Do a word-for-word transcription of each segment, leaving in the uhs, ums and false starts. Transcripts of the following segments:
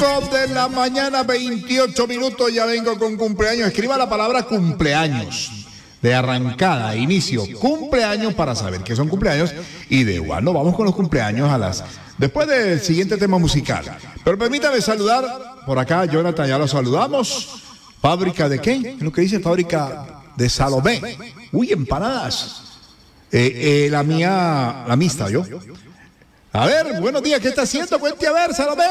cinco de la mañana, veintiocho minutos, ya vengo con cumpleaños. Escriba la palabra cumpleaños. De arrancada, inicio, cumpleaños para saber qué son cumpleaños. Y de igual, nos vamos con los cumpleaños a las... Después del siguiente tema musical. Pero permítame saludar, por acá, Jonathan, ya lo saludamos. ¿Fábrica de qué? ¿Es lo que dice? Fábrica de Salomé. Uy, empanadas. Eh, eh, la mía, la mixta, yo. A ver, buenos días, ¿qué está haciendo? Cuente a ver, Salomé.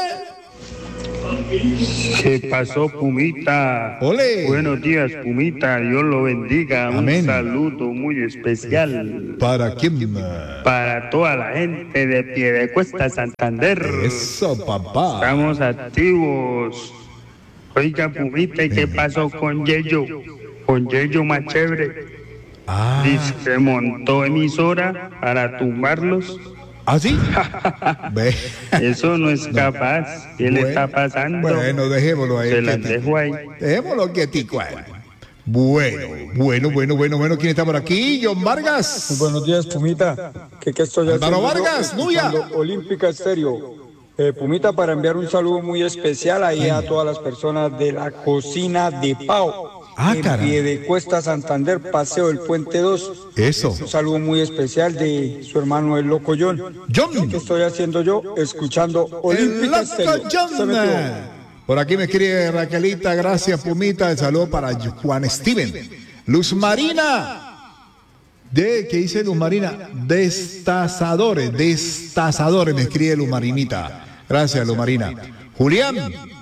¿Qué pasó, Pumita? Ole. Buenos días, Pumita. Dios lo bendiga. Amén. Un saludo muy especial. ¿Para quién? Para toda la gente de Piedecuesta, Santander. Eso, papá. Estamos activos. Oiga, Pumita, ¿y qué pasó con Yeyo? Con Yeyo más chévere. Ah. Dice que montó emisora para tumbarlos. ¿Ah, sí? Ve. Eso no es capaz. ¿Qué Bueno, le está pasando? Bueno, dejémoslo ahí. Se las dejo ahí. Dejémoslo quietico ahí. Bueno, bueno, bueno, bueno, bueno. ¿Quién está por aquí? John Vargas. Muy buenos días, Pumita. ¿Qué, qué estoy Álvaro haciendo? Vargas, Yo, Nuya. escuchando Olímpica Estéreo. Eh, Pumita, para enviar un saludo muy especial ahí a todas las personas de la cocina de Pau. Ah, en caray. Piedecuesta, Santander, Paseo del Puente dos. Eso. Un saludo muy especial de su hermano el Loco John. John. ¿Qué estoy haciendo yo? Escuchando El Olímpica loco Estéreo. Se metió. John. Por aquí me escribe Raquelita, gracias Pumita, el saludo para Juan Steven. Luz Marina, de, ¿qué dice Luz Marina? Destazadores, destazadores, me escribe Luz Marinita. Gracias, Luz Marina. Julián,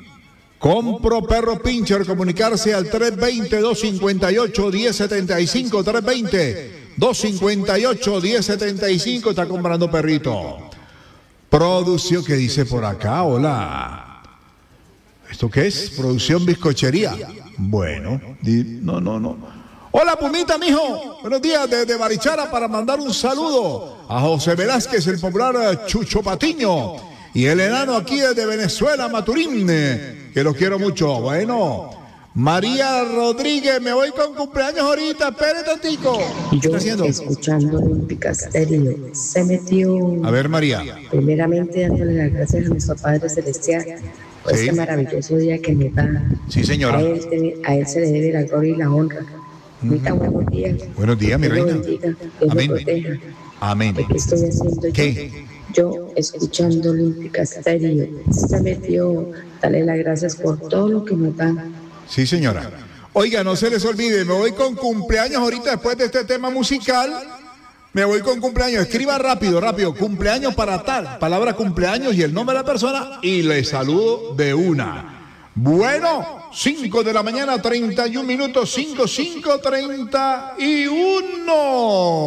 compro perro pincher, comunicarse al tres dos cero, dos cinco ocho, uno cero siete cinco, tres dos cero, dos cinco ocho, uno cero siete cinco, está comprando perrito. Producción, ¿qué dice por acá? Hola. ¿Esto qué es? Producción bizcochería. Bueno, di, no, no, no. Hola, Pumita, mijo. Buenos días desde Barichara para mandar un saludo a José Velázquez, el popular Chucho Patiño, y el enano aquí desde Venezuela, Maturín, que los quiero mucho. Bueno, María Rodríguez, me voy con cumpleaños ahorita, espere tantico. ¿Qué Yo, está haciendo? escuchando Olímpica Estéreo, se metió A ver, María. primeramente dándole las gracias a nuestro Padre Celestial por Sí. este maravilloso día que nos da. Sí, señora. A él, se- a él se le debe la gloria y la honra. Ahorita, buenos días. Buenos días, mi Dios lo reina. bendiga, Dios Amén. lo proteja. Amén. ¿Qué estoy haciendo yo? ¿Qué? Yo, escuchando Olímpica Estéreo, se metió, darle las gracias por todo lo que nos dan. Sí, señora. Oiga, no se les olvide, me voy con cumpleaños ahorita después de este tema musical. Me voy con cumpleaños. Escriba rápido, rápido. Cumpleaños para tal. Palabra cumpleaños y el nombre de la persona y le saludo de una. Bueno, cinco de la mañana, treinta y un minutos. cinco, cinco, treinta y uno.